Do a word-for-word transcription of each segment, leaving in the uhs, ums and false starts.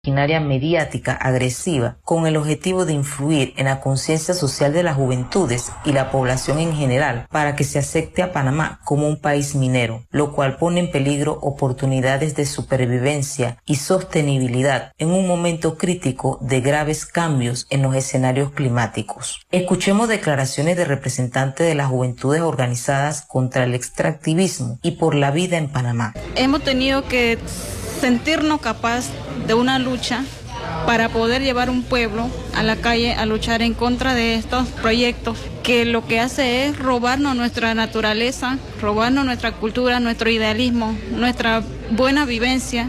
maquinaria mediática agresiva con el objetivo de influir en la conciencia social de las juventudes y la población en general para que se acepte a Panamá como un país minero, lo cual pone en peligro oportunidades de supervivencia y sostenibilidad en un momento crítico de graves cambios en los escenarios climáticos. Escuchemos declaraciones de representantes de las juventudes organizadas contra el extractivismo y por la vida en Panamá. Hemos tenido que sentirnos capaces de una lucha para poder llevar un pueblo a la calle a luchar en contra de estos proyectos que lo que hace es robarnos nuestra naturaleza, robarnos nuestra cultura, nuestro idealismo, nuestra buena vivencia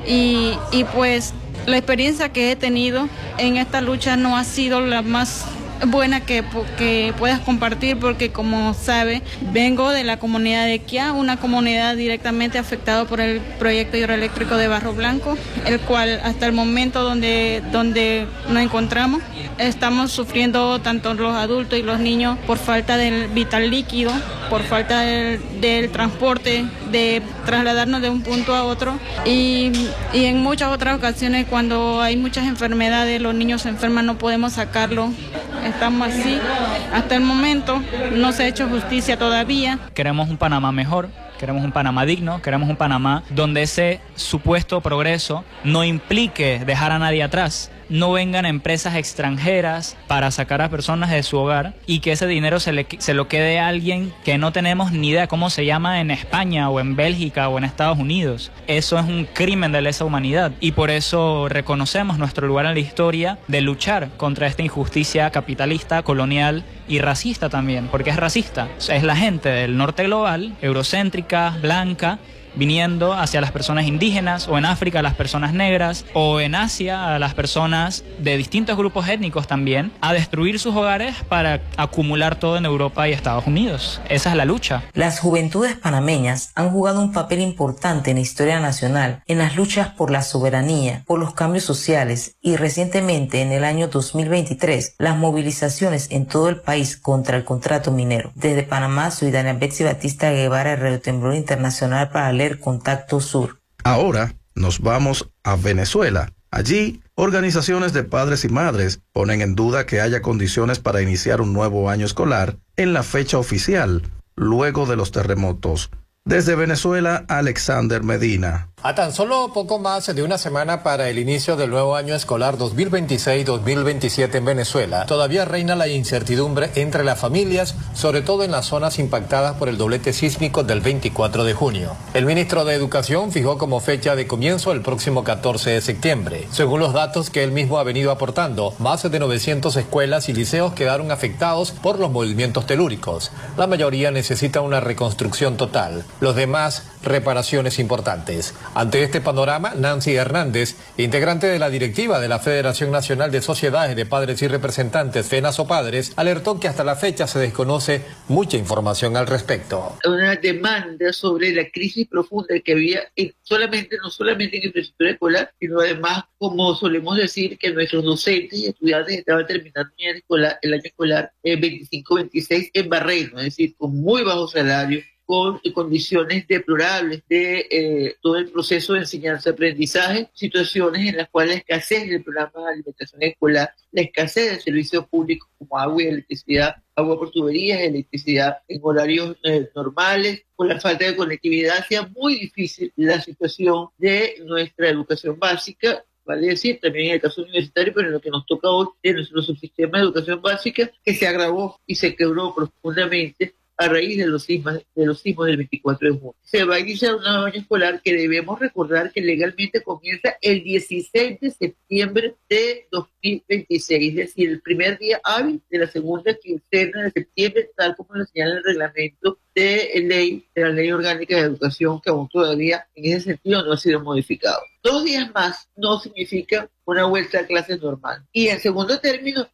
y, y pues la experiencia que he tenido en esta lucha no ha sido la más buena que, que puedas compartir porque como sabe vengo de la comunidad de Quiá, una comunidad directamente afectada por el proyecto hidroeléctrico de Barro Blanco, el cual hasta el momento donde, donde nos encontramos estamos sufriendo tanto los adultos y los niños por falta del vital líquido, por falta del, del transporte, de trasladarnos de un punto a otro y, y en muchas otras ocasiones cuando hay muchas enfermedades, los niños se enferman, no podemos sacarlos. Estamos así. Hasta el momento no se ha hecho justicia todavía. Queremos un Panamá mejor, queremos un Panamá digno, queremos un Panamá donde ese supuesto progreso no implique dejar a nadie atrás. No vengan empresas extranjeras para sacar a personas de su hogar y que ese dinero se, le, se lo quede a alguien que no tenemos ni idea cómo se llama en España o en Bélgica o en Estados Unidos. Eso es un crimen de lesa humanidad y por eso reconocemos nuestro lugar en la historia de luchar contra esta injusticia capitalista, colonial y racista también, porque es racista. Es la gente del norte global, eurocéntrica, blanca, viniendo hacia las personas indígenas o en África a las personas negras o en Asia a las personas de distintos grupos étnicos también a destruir sus hogares para acumular todo en Europa y Estados Unidos. Esa es la lucha. Las juventudes panameñas han jugado un papel importante en la historia nacional en las luchas por la soberanía, por los cambios sociales y recientemente en el año dos mil veintitrés las movilizaciones en todo el país contra el contrato minero. Desde Panamá, ciudadana Betsy Batista Guevara, Radio Temblor Internacional para leer Contacto Sur. Ahora nos vamos a Venezuela. Allí, organizaciones de padres y madres ponen en duda que haya condiciones para iniciar un nuevo año escolar en la fecha oficial, luego de los terremotos. Desde Venezuela, Alexander Medina. A tan solo poco más de una semana para el inicio del nuevo año escolar dos mil veintiséis dos mil veintisiete en Venezuela, todavía reina la incertidumbre entre las familias, sobre todo en las zonas impactadas por el doblete sísmico del veinticuatro de junio. El ministro de Educación fijó como fecha de comienzo el próximo catorce de septiembre. Según los datos que él mismo ha venido aportando, más de novecientas escuelas y liceos quedaron afectados por los movimientos telúricos. La mayoría necesita una reconstrucción total, los demás reparaciones importantes. Ante este panorama, Nancy Hernández, integrante de la directiva de la Federación Nacional de Sociedades de Padres y Representantes, FENASOPADRES, alertó que hasta la fecha se desconoce mucha información al respecto. Una demanda sobre la crisis profunda que había, en solamente, no solamente en infraestructura escolar, sino además, como solemos decir, que nuestros docentes y estudiantes estaban terminando el año escolar, el año escolar eh, veinticinco veintiséis en barreno, es decir, con muy bajo salario, con condiciones deplorables de eh, todo el proceso de enseñanza-aprendizaje, situaciones en las cuales la escasez del programa de alimentación escolar, la escasez de servicios públicos como agua y electricidad, agua por tuberías, electricidad en horarios eh, normales, por la falta de conectividad, hacía muy difícil la situación de nuestra educación básica, vale decir, también en el caso universitario, pero en lo que nos toca hoy en nuestro subsistema de educación básica, que se agravó y se quebró profundamente a raíz de los sismos, de los sismos del veinticuatro de junio. Se va a iniciar un nuevo año escolar que debemos recordar que legalmente comienza el dieciséis de septiembre de dos mil veintiséis, es decir, el primer día hábil de la segunda quincena de septiembre, tal como lo señala el reglamento de ley, de la Ley Orgánica de Educación, que aún todavía en ese sentido no ha sido modificado. Dos días más no significa una vuelta a clases normal. Y en segundo término, en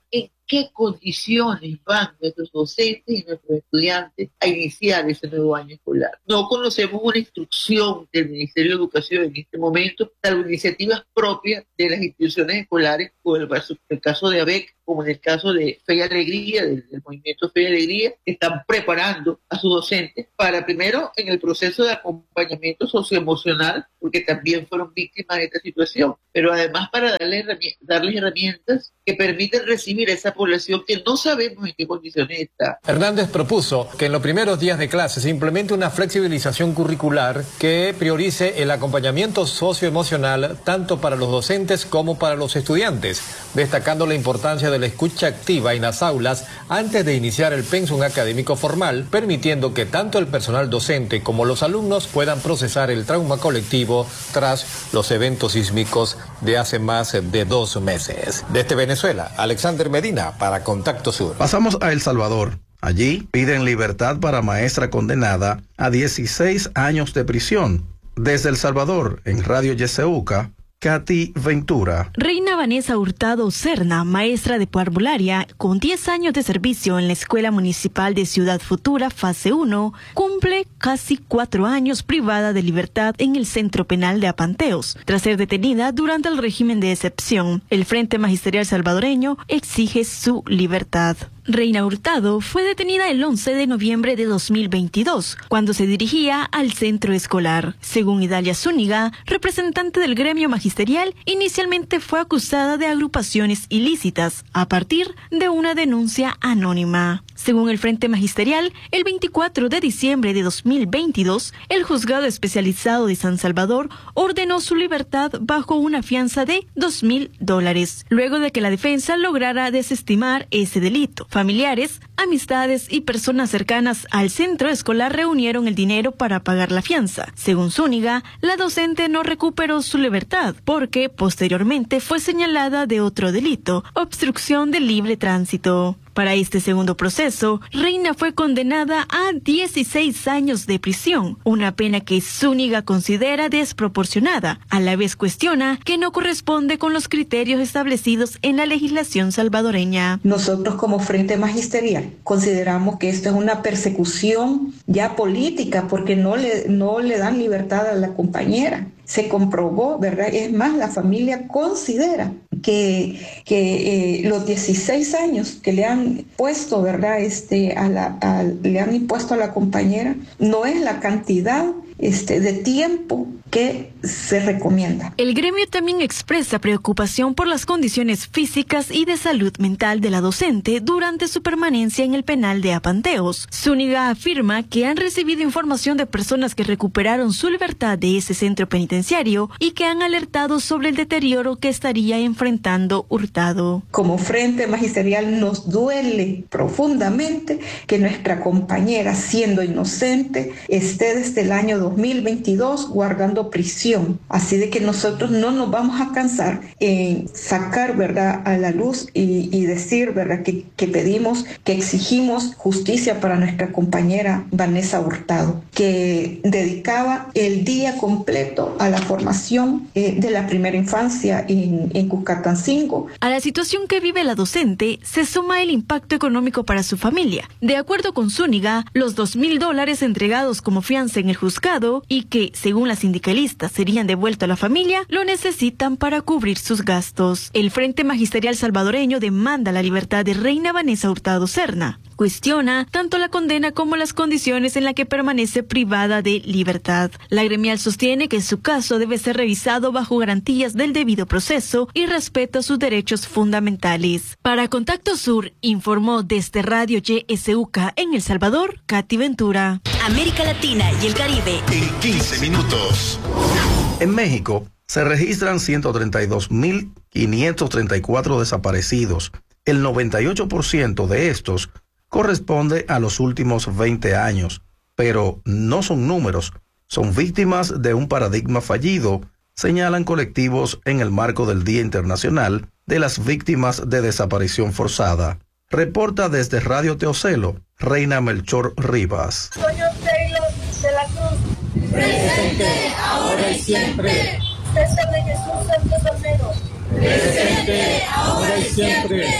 qué condiciones van nuestros docentes y nuestros estudiantes a iniciar ese nuevo año escolar. No conocemos una instrucción del Ministerio de Educación en este momento, salvo iniciativas propias de las instituciones escolares, como en el caso de A B E C, como en el caso de Fe y Alegría, del, del movimiento Fe y Alegría, que están preparando a sus docentes para primero en el proceso de acompañamiento socioemocional, porque también fueron víctimas de esta situación, pero además para darles herramientas, darles herramientas que permiten recibir a esa población que no sabemos en qué condiciones está. Hernández propuso que en los primeros días de clase se implemente una flexibilización curricular que priorice el acompañamiento socioemocional tanto para los docentes como para los estudiantes, destacando la importancia de la escucha activa en las aulas antes de iniciar el pensum académico formal, permitiendo que tanto el personal docente como los alumnos puedan procesar el trauma colectivo tras los eventos sísmicos de hace más de dos meses. Desde Venezuela, Alexander Medina para Contacto Sur. Pasamos a El Salvador. Allí piden libertad para maestra condenada a dieciséis años de prisión. Desde El Salvador, en Radio Yeseuca, Katy Ventura. Reina Vanessa Hurtado Serna, maestra de parvularia, con diez años de servicio en la Escuela Municipal de Ciudad Futura, fase uno, cumple casi cuatro años privada de libertad en el Centro Penal de Apanteos, tras ser detenida durante el régimen de excepción. El Frente Magisterial Salvadoreño exige su libertad. Reina Hurtado fue detenida el once de noviembre de dos mil veintidós, cuando se dirigía al centro escolar. Según Idalia Zúñiga, representante del gremio magisterial, inicialmente fue acusada de agrupaciones ilícitas a partir de una denuncia anónima. Según el Frente Magisterial, el veinticuatro de diciembre de dos mil veintidós, el Juzgado Especializado de San Salvador ordenó su libertad bajo una fianza de dos mil dólares, luego de que la defensa lograra desestimar ese delito. Familiares, amistades y personas cercanas al centro escolar reunieron el dinero para pagar la fianza. Según Zúñiga, la docente no recuperó su libertad porque posteriormente fue señalada de otro delito, obstrucción del libre tránsito. Para este segundo proceso, Reina fue condenada a dieciséis años de prisión, una pena que Zúñiga considera desproporcionada. A la vez cuestiona que no corresponde con los criterios establecidos en la legislación salvadoreña. Nosotros como Frente Magisterial consideramos que esto es una persecución ya política porque no le, no le dan libertad a la compañera. Se comprobó, ¿verdad? Es más, la familia considera que, que eh, los dieciséis años que le han puesto, ¿verdad? Este, a la, a, le han impuesto a la compañera no es la cantidad este, de tiempo que se recomienda. El gremio también expresa preocupación por las condiciones físicas y de salud mental de la docente durante su permanencia en el penal de Apanteos. Zúñiga afirma que han recibido información de personas que recuperaron su libertad de ese centro penitenciario y que han alertado sobre el deterioro que estaría enfrentando Hurtado. Como Frente Magisterial nos duele profundamente que nuestra compañera, siendo inocente, esté desde el año dos mil veintidós guardando prisión. Así de que nosotros no nos vamos a cansar en sacar, ¿verdad?, a la luz y, y decir, ¿verdad?, que, que pedimos, que exigimos justicia para nuestra compañera Vanessa Hurtado, que dedicaba el día completo a la formación eh, de la primera infancia en, en Cuscatancingo. A la situación que vive la docente se suma el impacto económico para su familia. De acuerdo con Zúñiga, los dos mil dólares entregados como fianza en el juzgado y que, según la sindicalista, serían devueltos a la familia, lo necesitan para cubrir sus gastos. El Frente Magisterial Salvadoreño demanda la libertad de Reina Vanessa Hurtado Serna. Cuestiona tanto la condena como las condiciones en las que permanece privada de libertad. La gremial sostiene que su caso debe ser revisado bajo garantías del debido proceso y respeto a sus derechos fundamentales. Para Contacto Sur, informó desde Radio Y S U K en El Salvador, Katy Ventura. América Latina y el Caribe en quince minutos. En México se registran ciento treinta y dos mil quinientos treinta y cuatro desaparecidos. El noventa y ocho por ciento de estos corresponde a los últimos veinte años, pero no son números, son víctimas de un paradigma fallido, señalan colectivos en el marco del Día Internacional de las Víctimas de Desaparición Forzada. Reporta desde Radio Teocelo, Reina Melchor Rivas. Soy Taylor de la Cruz. Presente, ahora y siempre. César de Jesús Santos Romero. Presente, ahora y siempre.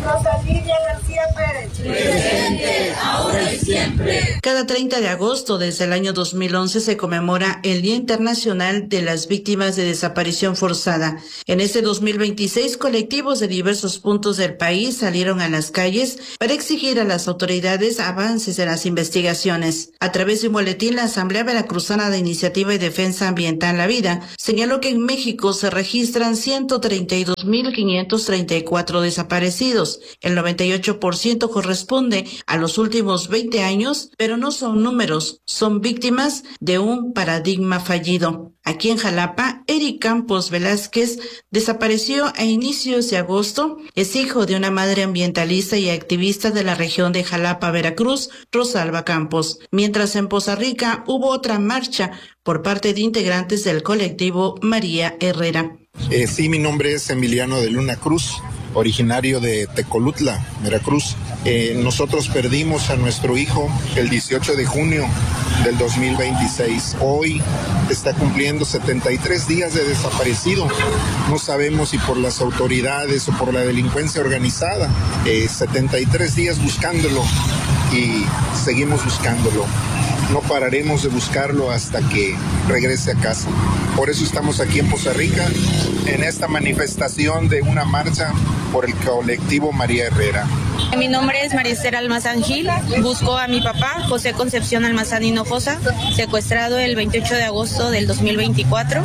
Rosa Lidia García Pérez. Presente, ahora y siempre. Cada treinta de agosto desde el año dos mil once se conmemora el Día Internacional de las Víctimas de Desaparición Forzada. En este dos mil veintiséis, colectivos de diversos puntos del país salieron a las calles para exigir a las autoridades avances en las investigaciones. A través de un boletín, la Asamblea Veracruzana de Iniciativa y Defensa Ambiental La Vida señaló que en México se registran ciento treinta y dos mil quinientos treinta y cuatro desaparecidos. El noventa y ocho por ciento corresponde a los últimos veinte años, pero no son números, son víctimas de un paradigma fallido. Aquí en Jalapa, Eric Campos Velázquez desapareció a inicios de agosto. Es hijo de una madre ambientalista y activista de la región de Jalapa, Veracruz, Rosalba Campos. Mientras en Poza Rica hubo otra marcha por parte de integrantes del colectivo María Herrera. Eh, sí, mi nombre es Emiliano de Luna Cruz, originario de Tecolutla, Veracruz. Eh, nosotros perdimos a nuestro hijo el dieciocho de junio del dos mil veintiséis. Hoy está cumpliendo setenta y tres días de desaparecido. No sabemos si por las autoridades o por la delincuencia organizada. Eh, setenta y tres días buscándolo y seguimos buscándolo. No pararemos de buscarlo hasta que regrese a casa. Por eso estamos aquí en Poza Rica, en esta manifestación de una marcha por el colectivo María Herrera. Mi nombre es Maricela Almazán Gil. Busco a mi papá, José Concepción Almazán Hinojosa, secuestrado el veintiocho de agosto del dos mil veinticuatro.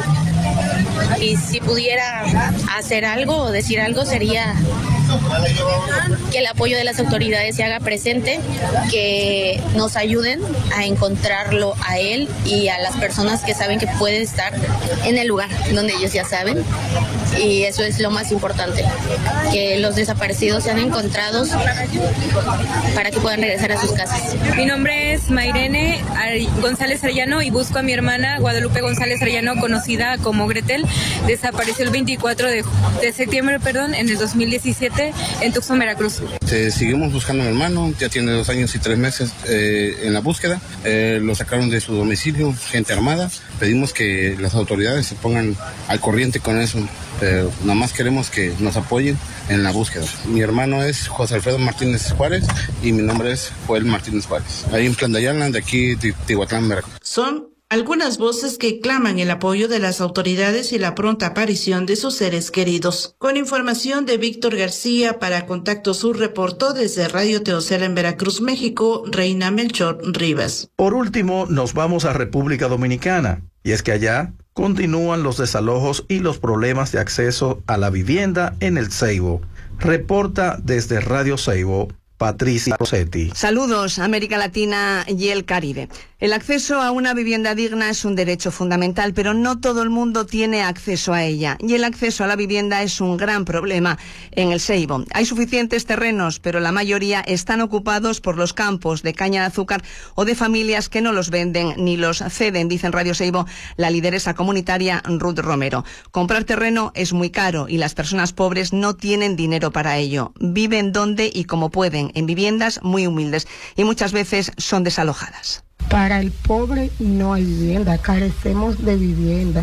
Y si pudiera hacer algo o decir algo, sería que el apoyo de las autoridades se haga presente, que nos ayuden a encontrarlo a él y a las personas que saben que puede estar en el lugar donde ellos ya saben. Y eso es lo más importante, que los desaparecidos sean encontrados para que puedan regresar a sus casas. Mi nombre es Mairene González Arellano y busco a mi hermana Guadalupe González Arellano, conocida como Gretel. Desapareció el veinticuatro de septiembre, perdón, en el dos mil diecisiete en Tuxpan, Veracruz. Eh, seguimos buscando a mi hermano, ya tiene dos años y tres meses eh, en la búsqueda. Eh, lo sacaron de su domicilio, gente armada. Pedimos que las autoridades se pongan al corriente con eso. Pero nada más queremos que nos apoyen en la búsqueda. Mi hermano es José Alfredo Martínez Juárez y mi nombre es Joel Martínez Juárez. Ahí en Plandayala, de aquí de Tihuatlán, Veracruz. Son algunas voces que claman el apoyo de las autoridades y la pronta aparición de sus seres queridos. Con información de Víctor García para Contacto Sur, reportó desde Radio Teocela en Veracruz, México, Reina Melchor Rivas. Por último, nos vamos a República Dominicana, y es que allá continúan los desalojos y los problemas de acceso a la vivienda en el Ceibo. Reporta desde Radio Ceibo, Patricia Rossetti. Saludos, América Latina y el Caribe. El acceso a una vivienda digna es un derecho fundamental, pero no todo el mundo tiene acceso a ella. Y el acceso a la vivienda es un gran problema en el Ceibo. Hay suficientes terrenos, pero la mayoría están ocupados por los campos de caña de azúcar o de familias que no los venden ni los ceden, dice en Radio Ceibo la lideresa comunitaria Ruth Romero. Comprar terreno es muy caro y las personas pobres no tienen dinero para ello. Viven donde y como pueden, en viviendas muy humildes, y muchas veces son desalojadas. Para el pobre no hay vivienda, carecemos de vivienda.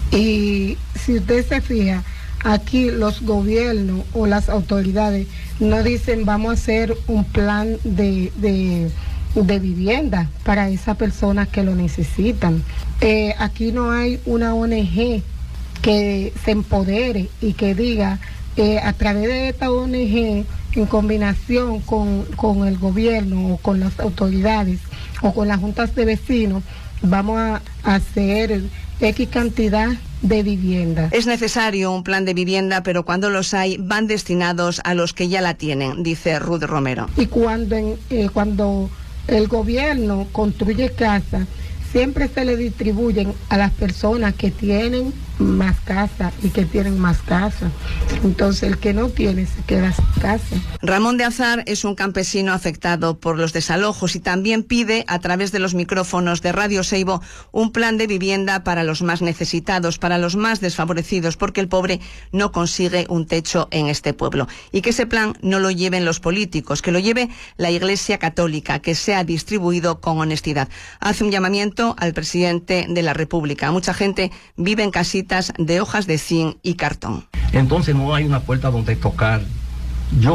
Y si usted se fija, aquí los gobiernos o las autoridades no dicen vamos a hacer un plan de, de, de vivienda para esas personas que lo necesitan. Eh, aquí no hay una O N G que se empodere y que diga eh, a través de esta O N G, en combinación con, con el gobierno o con las autoridades o con las juntas de vecinos, vamos a hacer X cantidad de viviendas. Es necesario un plan de vivienda, pero cuando los hay, van destinados a los que ya la tienen, dice Ruth Romero. Y cuando, en, eh, cuando el gobierno construye casas, siempre se le distribuyen a las personas que tienen más casa y que tienen más casa. Entonces el que no tiene se queda sin casa. Ramón de Azar es un campesino afectado por los desalojos y también pide a través de los micrófonos de Radio Ceibo un plan de vivienda para los más necesitados, para los más desfavorecidos, porque el pobre no consigue un techo en este pueblo. Y que ese plan no lo lleven los políticos, que lo lleve la Iglesia Católica, que sea distribuido con honestidad. Hace un llamamiento al presidente de la República. Mucha gente vive en casitas de hojas de zinc y cartón. Entonces no hay una puerta donde tocar. Yo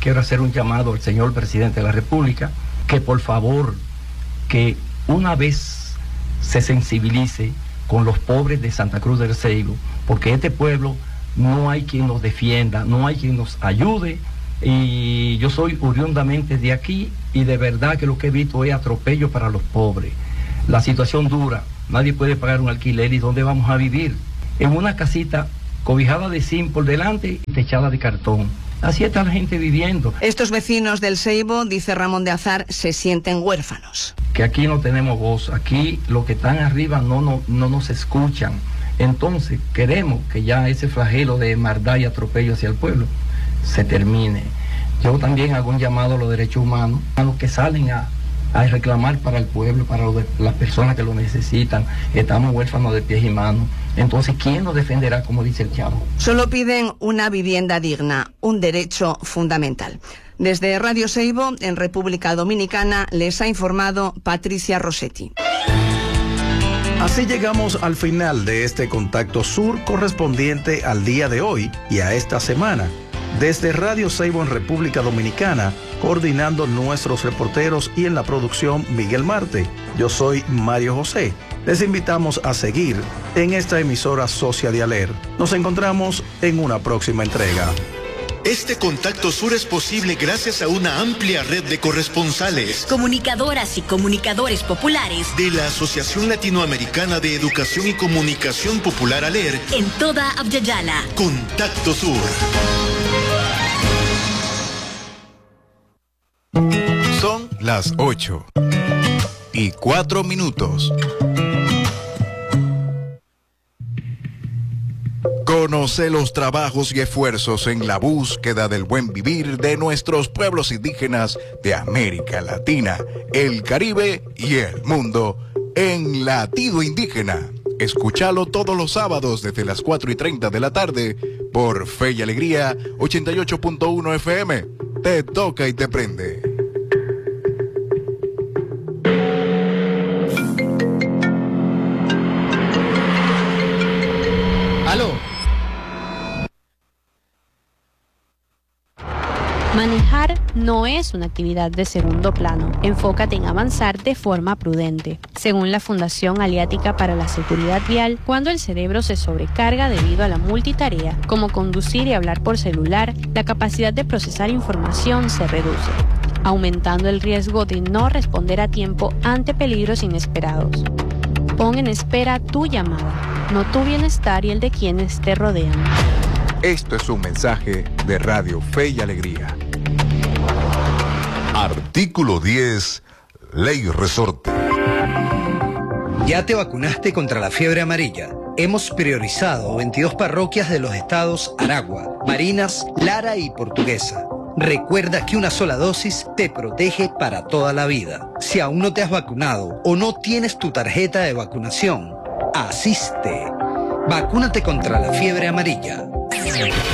quiero hacer un llamado al señor presidente de la República, que por favor, que una vez se sensibilice con los pobres de Santa Cruz del Seibo, porque este pueblo no hay quien nos defienda, no hay quien nos ayude, y yo soy oriundamente de aquí, y de verdad que lo que he visto es atropello para los pobres. La situación dura, nadie puede pagar un alquiler, ¿y dónde vamos a vivir? En una casita cobijada de zinc por delante y techada de cartón. Así está la gente viviendo. Estos vecinos del Seibo, dice Ramón de Azar, se sienten huérfanos. Que aquí no tenemos voz, aquí los que están arriba no, no, no nos escuchan. Entonces queremos que ya ese flagelo de maldad y atropello hacia el pueblo se termine. Yo también hago un llamado a los derechos humanos, a los que salen a, a reclamar para el pueblo, para los de, las personas que lo necesitan. Estamos huérfanos de pies y manos. Entonces, ¿quién nos defenderá, como dice el chavo? Solo piden una vivienda digna, un derecho fundamental. Desde Radio Seibo, en República Dominicana, les ha informado Patricia Rossetti. Así llegamos al final de este Contacto Sur correspondiente al día de hoy y a esta semana. Desde Radio Seibo en República Dominicana, coordinando nuestros reporteros y en la producción Miguel Marte. Yo soy Mario José. Les invitamos a seguir en esta emisora Socia de Aler. Nos encontramos en una próxima entrega. Este Contacto Sur es posible gracias a una amplia red de corresponsales, comunicadoras y comunicadores populares de la Asociación Latinoamericana de Educación y Comunicación Popular ALER en toda Abya-Yala. Contacto Sur. Son las ocho y cuatro minutos. Conoce los trabajos y esfuerzos en la búsqueda del buen vivir de nuestros pueblos indígenas de América Latina, el Caribe y el mundo en Latido Indígena. Escúchalo todos los sábados desde las cuatro y treinta de la tarde por Fe y Alegría ochenta y ocho punto uno F M. Te toca y te prende. Aló. Manejar no es una actividad de segundo plano. Enfócate en avanzar de forma prudente. Según la Fundación Aliática para la Seguridad Vial, cuando el cerebro se sobrecarga debido a la multitarea, como conducir y hablar por celular, la capacidad de procesar información se reduce, aumentando el riesgo de no responder a tiempo ante peligros inesperados. Pon en espera tu llamada, no tu bienestar y el de quienes te rodean. Esto es un mensaje de Radio Fe y Alegría. Artículo diez, Ley Resorte. ¿Ya te vacunaste contra la fiebre amarilla? Hemos priorizado veintidós parroquias de los estados Aragua, Barinas, Lara y Portuguesa. Recuerda que una sola dosis te protege para toda la vida. Si aún no te has vacunado o no tienes tu tarjeta de vacunación, asiste. Vacúnate contra la fiebre amarilla.